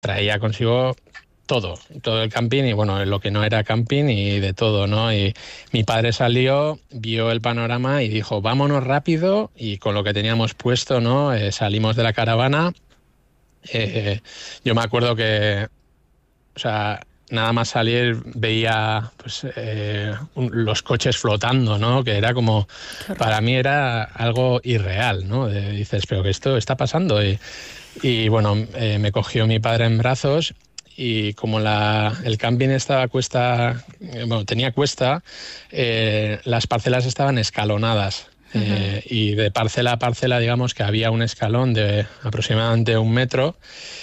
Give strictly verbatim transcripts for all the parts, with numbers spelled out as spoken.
traía consigo todo, todo el camping y bueno, lo que no era camping y de todo, ¿no? Y mi padre salió, vio el panorama y dijo, vámonos rápido, y con lo que teníamos puesto, ¿no? Eh, salimos de la caravana. Eh, yo me acuerdo que, o sea, nada más salir veía pues eh, un, los coches flotando, ¿no? Que era como, para mí era algo irreal, ¿no? De, dices, pero que esto está pasando. Y, y bueno, eh, me cogió mi padre en brazos. Y como la, el camping estaba cuesta, bueno, tenía cuesta, eh, las parcelas estaban escalonadas. Uh-huh. Eh, y de parcela a parcela, digamos que había un escalón de aproximadamente un metro.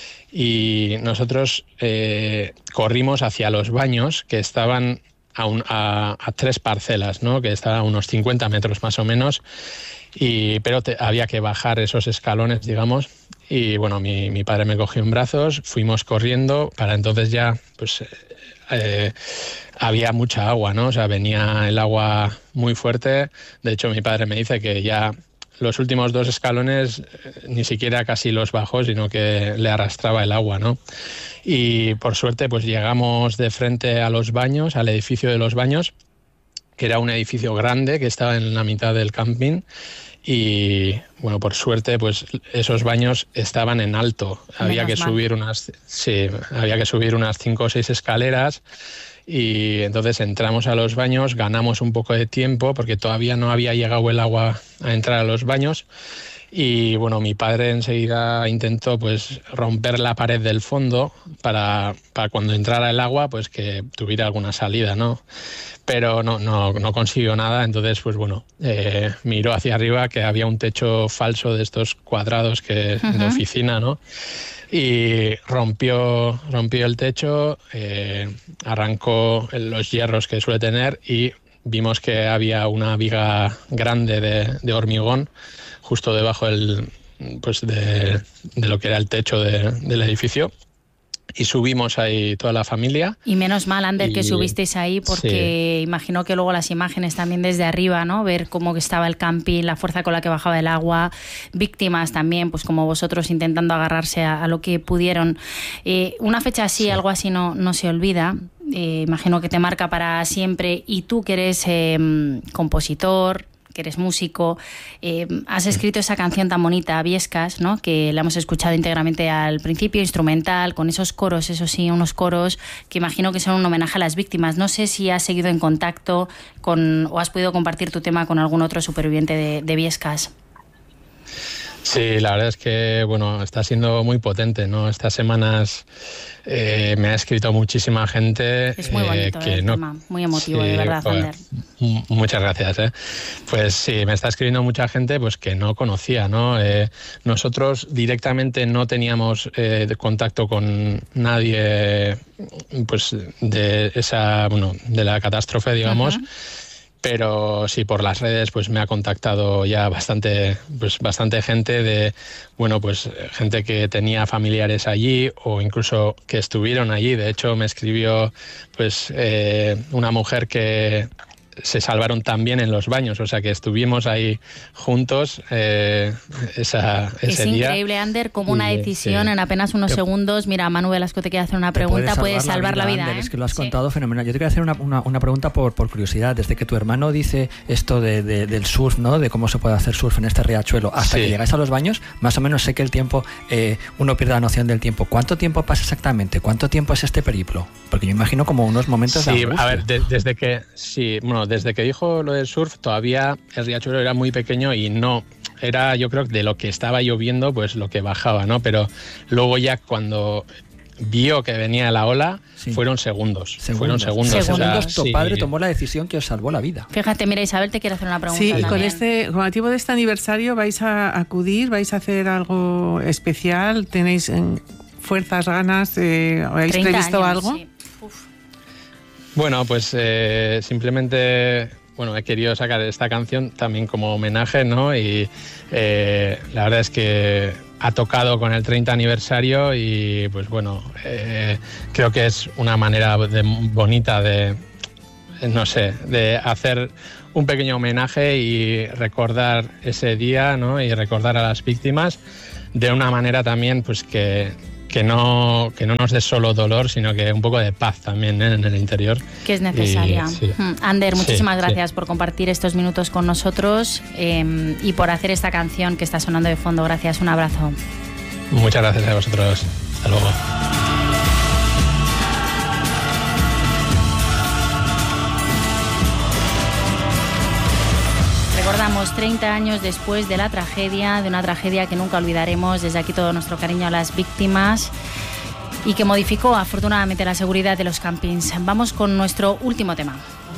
Y nosotros eh, corrimos hacia los baños que estaban a, un, a, a tres parcelas, ¿no? Que estaban a unos cincuenta metros más o menos. Y, pero te, había que bajar esos escalones, digamos. Y bueno, mi, mi padre me cogió en brazos, fuimos corriendo. Para entonces ya pues eh, había mucha agua, ¿no? O sea, venía el agua muy fuerte. De hecho, mi padre me dice que ya los últimos dos escalones ni siquiera casi los bajó, sino que le arrastraba el agua, ¿no? Y por suerte pues llegamos de frente a los baños, al edificio de los baños, que era un edificio grande que estaba en la mitad del camping. Y bueno, por suerte pues esos baños estaban en alto. Había que subir unas sí, había que subir unas cinco o seis escaleras. Y entonces entramos a los baños, ganamos un poco de tiempo porque todavía no había llegado el agua a entrar a los baños. Y bueno, mi padre enseguida intentó pues romper la pared del fondo para, para cuando entrara el agua pues que tuviera alguna salida, ¿no? Pero no, no, no consiguió nada. Entonces pues bueno, eh, miró hacia arriba, que había un techo falso de estos cuadrados que uh-huh. de oficina, ¿no? Y rompió, rompió el techo, eh, arrancó los hierros que suele tener y vimos que había una viga grande de, de hormigón justo debajo del, pues de, de lo que era el techo de, del edificio. Y subimos ahí toda la familia. Y menos mal, Ander, y, que subisteis ahí, porque sí. Imagino que luego las imágenes también desde arriba, ¿no? Ver cómo estaba el camping, la fuerza con la que bajaba el agua, víctimas también, pues como vosotros intentando agarrarse a, a lo que pudieron. Eh, una fecha así, sí. algo así no, no se olvida. Eh, imagino que te marca para siempre. Y tú que eres eh, compositor, que eres músico, eh, has escrito esa canción tan bonita, Viescas, ¿no? Que la hemos escuchado íntegramente al principio, instrumental, con esos coros, eso sí, unos coros que imagino que son un homenaje a las víctimas. No sé si has seguido en contacto con o has podido compartir tu tema con algún otro superviviente de, de Viescas. Sí, la verdad es que bueno, está siendo muy potente, ¿no? Estas semanas eh, me ha escrito muchísima gente. Es muy bonito, eh, que el no, tema, muy emotivo, sí, de verdad, pues, Ander. Muchas gracias, ¿eh? Pues sí, me está escribiendo mucha gente pues que no conocía, ¿no? Eh, nosotros directamente no teníamos eh, contacto con nadie, pues de esa, bueno, de la catástrofe, digamos. Uh-huh. Pero sí, por las redes pues me ha contactado ya bastante, pues bastante gente de, bueno, pues gente que tenía familiares allí o incluso que estuvieron allí. De hecho, me escribió pues eh, una mujer que se salvaron también en los baños, o sea que estuvimos ahí juntos eh, esa, ese es día. Es increíble, Ander, como una decisión sí. en apenas unos segundos. Mira, Manu Velasco te quiere hacer una pregunta, puede salvar la vida, la vida Ander, ¿eh? Es que lo has sí. contado fenomenal. Yo te quería hacer una, una, una pregunta por, por curiosidad. Desde que tu hermano dice esto de, de, del surf, ¿no? De cómo se puede hacer surf en este riachuelo, hasta sí. que llegáis a los baños, más o menos sé que el tiempo, eh, uno pierde la noción del tiempo. ¿Cuánto tiempo pasa exactamente? ¿Cuánto tiempo es este periplo? Porque yo imagino como unos momentos sí, de angustia. A ver, de, desde que sí, bueno, desde que dijo lo del surf, todavía el riachuelo era muy pequeño y no era, yo creo, de lo que estaba lloviendo, pues lo que bajaba, ¿no? Pero luego ya cuando vio que venía la ola, sí. fueron segundos, segundos. Fueron segundos. Segundos, o sea, tu padre sí. tomó la decisión que os salvó la vida. Fíjate, mira, Isabel te quiere hacer una pregunta. Sí, también. y con este, con motivo de este aniversario, ¿vais a acudir? ¿Vais a hacer algo especial? ¿Tenéis en, fuerzas, ganas? Eh, ¿Habéis previsto años, algo? Sí. Bueno, pues eh, simplemente... Bueno, he querido sacar esta canción también como homenaje, ¿no? Y eh, la verdad es que ha tocado con el treinta aniversario y, pues bueno, eh, creo que es una manera de, bonita de, no sé, de hacer un pequeño homenaje y recordar ese día, ¿no? Y recordar a las víctimas de una manera también, pues que que no, que no nos dé solo dolor, sino que un poco de paz también, ¿eh? En el interior. Que es necesaria. Y, sí. Ander, muchísimas sí, gracias sí. por compartir estos minutos con nosotros eh, y por hacer esta canción que está sonando de fondo. Gracias, un abrazo. Muchas gracias a vosotros. Hasta luego. Recordamos treinta años después de la tragedia, de una tragedia que nunca olvidaremos. Desde aquí todo nuestro cariño a las víctimas y que modificó afortunadamente la seguridad de los campings. Vamos con nuestro último tema.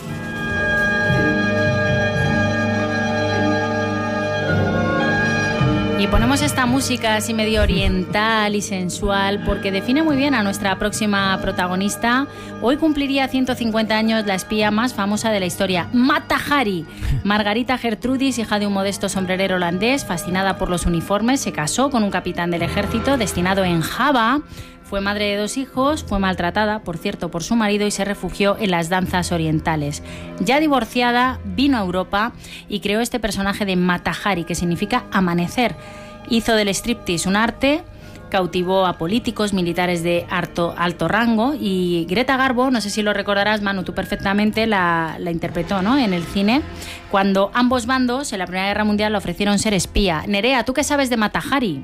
Y ponemos esta música así medio oriental y sensual porque define muy bien a nuestra próxima protagonista. Hoy cumpliría ciento cincuenta años la espía más famosa de la historia, Mata Hari. Margarita Gertrudis, hija de un modesto sombrerero holandés, fascinada por los uniformes, se casó con un capitán del ejército destinado en Java. Fue madre de dos hijos, fue maltratada, por cierto, por su marido y se refugió en las danzas orientales. Ya divorciada, vino a Europa y creó este personaje de Mata Hari, que significa amanecer. Hizo del striptease un arte, cautivó a políticos, militares de alto, alto rango y Greta Garbo, no sé si lo recordarás, Manu, tú perfectamente, la, la interpretó, ¿no?, en el cine, cuando ambos bandos en la Primera Guerra Mundial le ofrecieron ser espía. Nerea, ¿tú qué sabes de Mata Hari?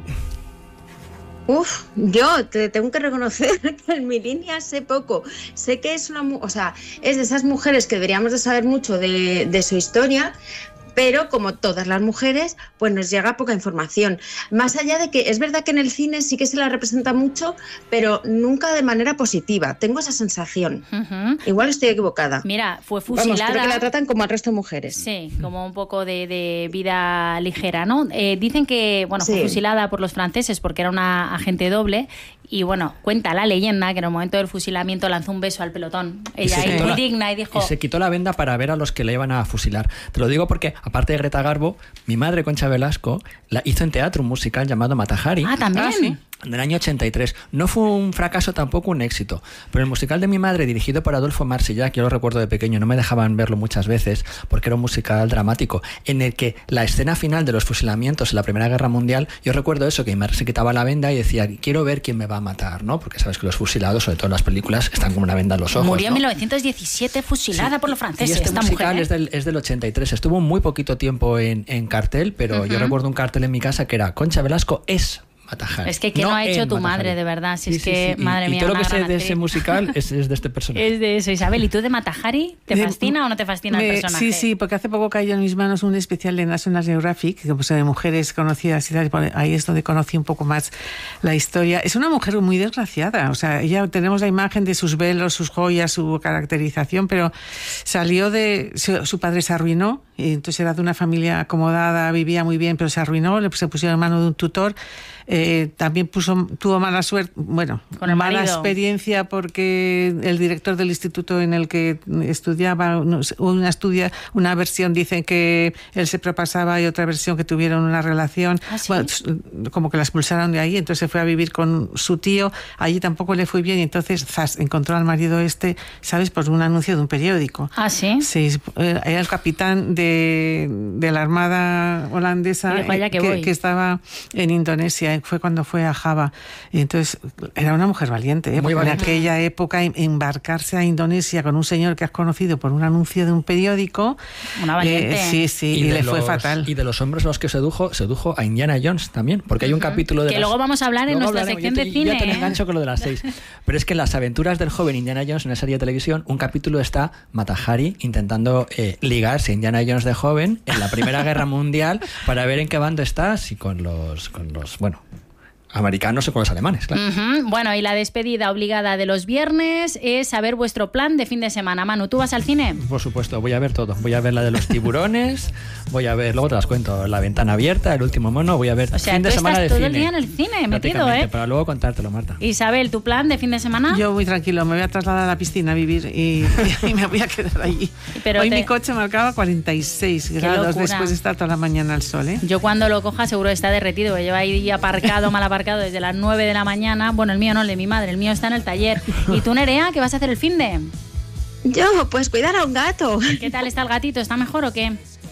Uf, yo te tengo que reconocer que en mi línea sé poco. Sé que es una, o sea, es de esas mujeres que deberíamos de saber mucho de, de su historia, pero como todas las mujeres, pues nos llega poca información. Más allá de que es verdad que en el cine sí que se la representa mucho, pero nunca de manera positiva. Tengo esa sensación. Uh-huh. Igual estoy equivocada. Mira, fue fusilada. Vamos, creo que la tratan como al resto de mujeres. Sí, como un poco de, de vida ligera, ¿no? Eh, dicen que, bueno, sí. fue fusilada por los franceses porque era una agente doble. Y bueno, cuenta la leyenda que en el momento del fusilamiento lanzó un beso al pelotón. Ella ahí muy digna y dijo... Y se quitó la venda para ver a los que le iban a fusilar. Te lo digo porque, aparte de Greta Garbo, mi madre, Concha Velasco, la hizo en teatro un musical llamado Mata Hari. Ah, ¿también? Ah, sí. En el año ochenta y tres. No fue un fracaso, tampoco un éxito. Pero el musical de mi madre, dirigido por Adolfo Marsillac, yo lo recuerdo de pequeño, no me dejaban verlo muchas veces, porque era un musical dramático, en el que la escena final de los fusilamientos en la Primera Guerra Mundial, yo recuerdo eso, que mi madre se quitaba la venda y decía, quiero ver quién me va a matar, ¿no? Porque sabes que los fusilados, sobre todo en las películas, están con una venda en los ojos. Murió en ¿no? mil novecientos diecisiete fusilada sí. por los franceses. Y este esta musical mujer, ¿eh? es, del, es del ochenta y tres. Estuvo muy poquito tiempo en, en cartel, pero uh-huh. yo recuerdo un cartel en mi casa que era Concha Velasco es Mata Hari. Es que ¿qué no, no ha hecho tu madre, de verdad? Si sí, es sí, que, sí. madre y, mía, y todo lo que sé de actriz. ese musical es, es de este personaje. Es de eso, Isabel. ¿Y tú de Mata Hari? ¿Te fascina me, o no te fascina me, el personaje? Sí, sí, porque hace poco cayó en mis manos un especial de National Geographic, pues, de mujeres conocidas y tal. Ahí es donde conocí un poco más la historia. Es una mujer muy desgraciada. O sea, ella tenemos la imagen de sus velos, sus joyas, su caracterización, pero salió de... Su, su padre se arruinó, y entonces era de una familia acomodada, vivía muy bien, pero se arruinó, se pusieron en mano de un tutor. Eh, también puso, tuvo mala suerte, bueno, Con el mala marido. experiencia porque el director del instituto en el que estudiaba, una estudia, una versión dice que él se propasaba y otra versión que tuvieron una relación. ¿Ah, sí? Bueno, como que la expulsaron de ahí, entonces se fue a vivir con su tío, allí tampoco le fue bien y entonces zas, encontró al marido este, ¿sabes? Por un anuncio de un periódico. ¿Ah, sí? Sí, era el capitán de, de la Armada holandesa dijo, que, que, que estaba en Indonesia. Fue cuando fue a Java. Y entonces era una mujer valiente, ¿eh? Muy valiente. En aquella época embarcarse a Indonesia con un señor que has conocido por un anuncio de un periódico. Una valiente. Eh, sí, sí, y, y le los, fue fatal. Y de los hombres a los que sedujo, sedujo a Indiana Jones también, porque hay un uh-huh. capítulo de que las... luego vamos a hablar en nuestra sección te, de cine. Ya te engancho con lo de las seis. Pero es que en las aventuras del joven Indiana Jones, en esa serie de televisión, un capítulo está Mata Hari intentando eh, ligarse a Indiana Jones de joven en la Primera Guerra Mundial para ver en qué bando estás y con los, con los bueno... americanos o con los alemanes, claro. Uh-huh. Bueno, y la despedida obligada de los viernes es saber vuestro plan de fin de semana. Manu, ¿tú vas al cine? Por supuesto, voy a ver todo. Voy a ver la de los tiburones, voy a ver, luego te las cuento, La Ventana Abierta, El Último Mono, voy a ver o sea, fin de semana de todo cine. el día en el cine, metido, ¿eh? Para luego contártelo, Marta. Isabel, ¿tu plan de fin de semana? Yo muy tranquilo, me voy a trasladar a la piscina a vivir y, y me voy a quedar allí. Pero Hoy te... mi coche marcaba cuarenta y seis grados locura. Después de estar toda la mañana al sol, ¿eh? Yo cuando lo coja seguro está derretido, lleva ahí aparcado, mal aparcado desde las nueve de la mañana. Bueno, el mío no, el de mi madre, el mío está en el taller. ¿Y tú, Nerea, qué vas a hacer el finde? Yo, pues cuidar a un gato. ¿Qué tal está el gatito? ¿Está mejor o qué?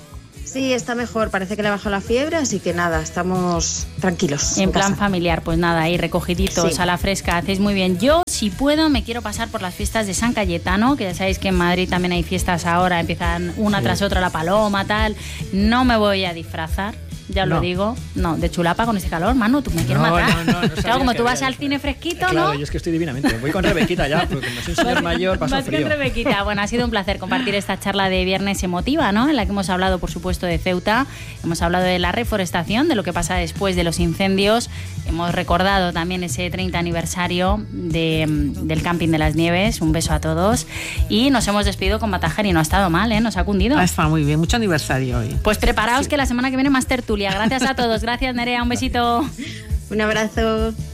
Sí, está mejor, parece que le ha bajado la fiebre, así que nada, estamos tranquilos. En, en plan casa. familiar, pues nada, ahí recogiditos, sí. A la fresca, hacéis muy bien. Yo, si puedo, me quiero pasar por las fiestas de San Cayetano, que ya sabéis que en Madrid también hay fiestas ahora, empiezan una sí. tras otra, la paloma, tal. No me voy a disfrazar. Ya no. lo digo, no, de chulapa con ese calor, Manu, tú me quieres no, matar. No, no, no claro, como tú vas al cine fresquito, claro, ¿no? Claro, yo es que estoy divinamente. Voy con Rebequita ya, porque como soy un señor mayor, paso Vas frío. con Rebequita. Bueno, ha sido un placer compartir esta charla de viernes emotiva, ¿no? En la que hemos hablado, por supuesto, de Ceuta, hemos hablado de la reforestación, de lo que pasa después de los incendios, hemos recordado también ese treinta aniversario de, del Camping de las Nieves. Un beso a todos. Y nos hemos despedido con Matajari, no ha estado mal, ¿eh? Nos ha cundido. Ha estado muy bien, mucho aniversario hoy. Pues preparaos sí. que la semana que viene más tertulia. Gracias a todos. Gracias, Nerea. Un besito. Un abrazo.